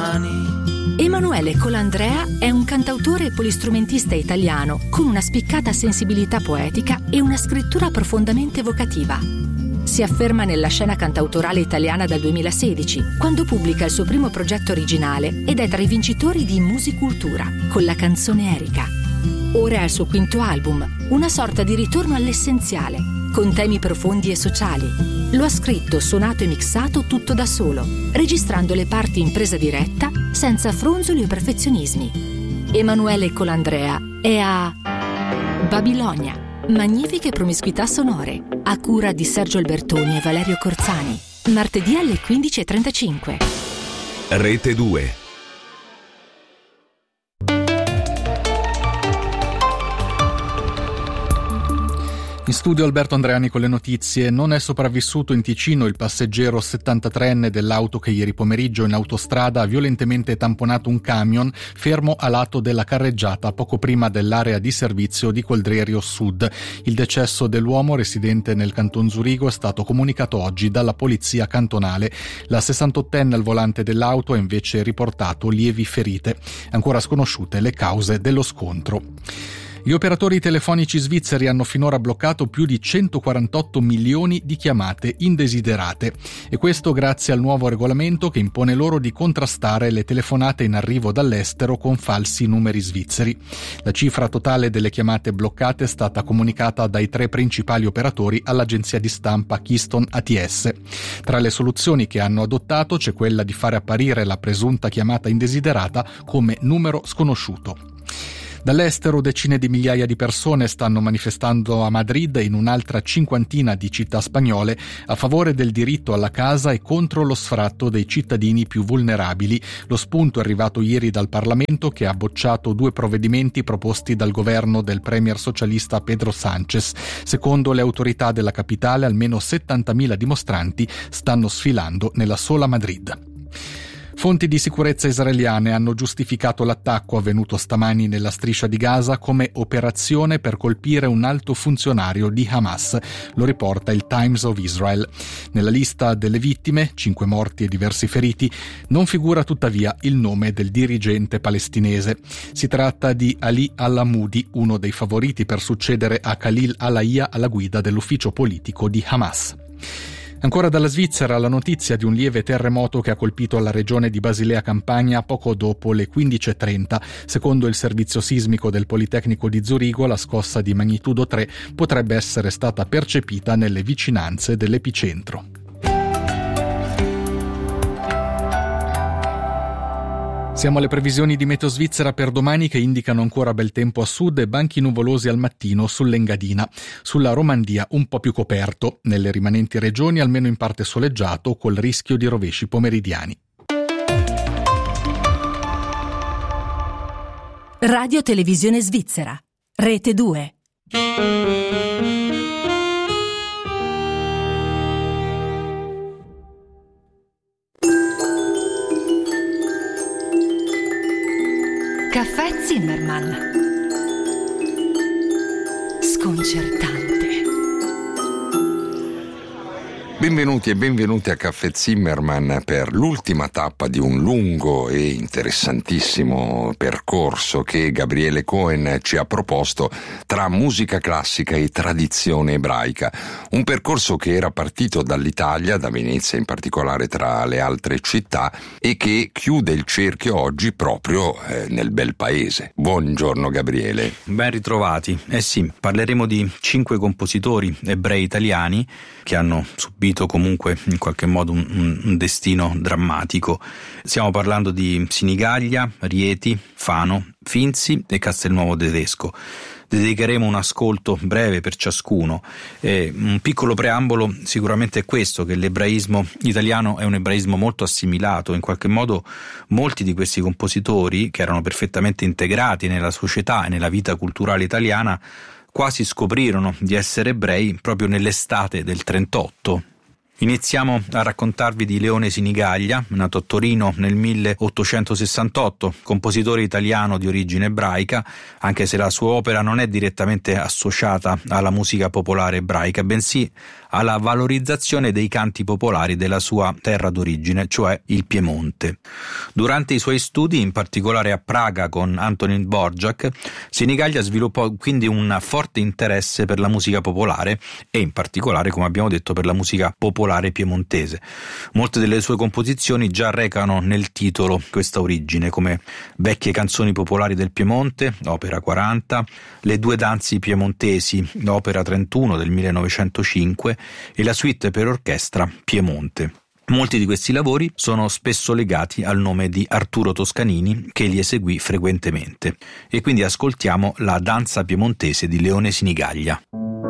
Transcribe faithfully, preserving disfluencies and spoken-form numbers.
mani. Emanuele Colandrea è un cantautore e polistrumentista italiano con una spiccata sensibilità poetica e una scrittura profondamente evocativa. Si afferma nella scena cantautorale italiana dal duemilasedici, quando pubblica il suo primo progetto originale ed è tra i vincitori di Musicultura, con la canzone Erika. Ora è il suo quinto album, una sorta di ritorno all'essenziale, con temi profondi e sociali. Lo ha scritto, suonato e mixato tutto da solo, registrando le parti in presa diretta, senza fronzoli o perfezionismi. Emanuele Colandrea è a Babilonia. Magnifiche promiscuità sonore, a cura di Sergio Albertoni e Valerio Corzani. Martedì alle quindici e trentacinque. Rete due. In studio Alberto Andreani con le notizie. Non è sopravvissuto in Ticino il passeggero settantatreenne dell'auto che ieri pomeriggio in autostrada ha violentemente tamponato un camion fermo a lato della carreggiata poco prima dell'area di servizio di Coldrerio Sud. Il decesso dell'uomo residente nel canton Zurigo è stato comunicato oggi dalla polizia cantonale. La sessantottenne al volante dell'auto ha invece riportato lievi ferite. Ancora sconosciute le cause dello scontro. Gli operatori telefonici svizzeri hanno finora bloccato più di centoquarantotto milioni di chiamate indesiderate, e questo grazie al nuovo regolamento che impone loro di contrastare le telefonate in arrivo dall'estero con falsi numeri svizzeri. La cifra totale delle chiamate bloccate è stata comunicata dai tre principali operatori all'agenzia di stampa Keystone A T S. Tra le soluzioni che hanno adottato c'è quella di fare apparire la presunta chiamata indesiderata come numero sconosciuto. Dall'estero decine di migliaia di persone stanno manifestando a Madrid e in un'altra cinquantina di città spagnole a favore del diritto alla casa e contro lo sfratto dei cittadini più vulnerabili. Lo spunto è arrivato ieri dal Parlamento, che ha bocciato due provvedimenti proposti dal governo del premier socialista Pedro Sánchez. Secondo le autorità della capitale, almeno settantamila dimostranti stanno sfilando nella sola Madrid. Fonti di sicurezza israeliane hanno giustificato l'attacco avvenuto stamani nella striscia di Gaza come operazione per colpire un alto funzionario di Hamas, lo riporta il Times of Israel. Nella lista delle vittime, cinque morti e diversi feriti, non figura tuttavia il nome del dirigente palestinese. Si tratta di Ali al-Amoudi, uno dei favoriti per succedere a Khalil al-Hayya alla guida dell'ufficio politico di Hamas. Ancora dalla Svizzera la notizia di un lieve terremoto che ha colpito la regione di Basilea Campania poco dopo le quindici e trenta. Secondo il servizio sismico del Politecnico di Zurigo, la scossa di magnitudo tre potrebbe essere stata percepita nelle vicinanze dell'epicentro. Siamo alle previsioni di Meteo Svizzera per domani, che indicano ancora bel tempo a sud e banchi nuvolosi al mattino sull'Engadina. Sulla Romandia un po' più coperto, nelle rimanenti regioni almeno in parte soleggiato col rischio di rovesci pomeridiani. Radio Televisione Svizzera, Rete due. Caffè Zimmermann. Sconcertante. Benvenuti e benvenuti a Caffè Zimmermann per l'ultima tappa di un lungo e interessantissimo percorso che Gabriele Cohen ci ha proposto tra musica classica e tradizione ebraica. Un percorso che era partito dall'Italia, da Venezia in particolare tra le altre città, e che chiude il cerchio oggi proprio eh, nel bel paese. Buongiorno Gabriele. Ben ritrovati. Eh sì, parleremo di cinque compositori ebrei italiani che hanno subito comunque in qualche modo un, un, un destino drammatico. Stiamo parlando di Sinigaglia, Rieti, Fano, Finzi e Castelnuovo Tedesco. Dedicheremo un ascolto breve per ciascuno. Eh, un piccolo preambolo sicuramente è questo, che l'ebraismo italiano è un ebraismo molto assimilato. In qualche modo molti di questi compositori, che erano perfettamente integrati nella società e nella vita culturale italiana, quasi scoprirono di essere ebrei proprio nell'estate del trentotto. Iniziamo a raccontarvi di Leone Sinigaglia, nato a Torino nel milleottocentosessantotto, compositore italiano di origine ebraica, anche se la sua opera non è direttamente associata alla musica popolare ebraica, bensì alla valorizzazione dei canti popolari della sua terra d'origine, cioè il Piemonte. Durante i suoi studi, in particolare a Praga con Antonín Dvořák, Sinigaglia sviluppò quindi un forte interesse per la musica popolare e in particolare, come abbiamo detto, per la musica popolare piemontese. Molte delle sue composizioni già recano nel titolo questa origine, come Vecchie canzoni popolari del Piemonte, opera quaranta, Le due danzi piemontesi, opera trentuno del millenovecentocinque, e la suite per orchestra Piemonte. Molti di questi lavori sono spesso legati al nome di Arturo Toscanini, che li eseguì frequentemente. E quindi ascoltiamo la danza piemontese di Leone Sinigaglia.